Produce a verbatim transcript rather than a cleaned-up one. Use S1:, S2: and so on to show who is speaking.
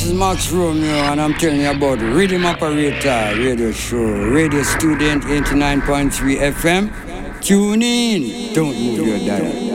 S1: is Max Romeo, and I'm telling you about Rhythm Operator Radio Show, Radio Student eighty-nine point three F M. Tune in, don't move your dial.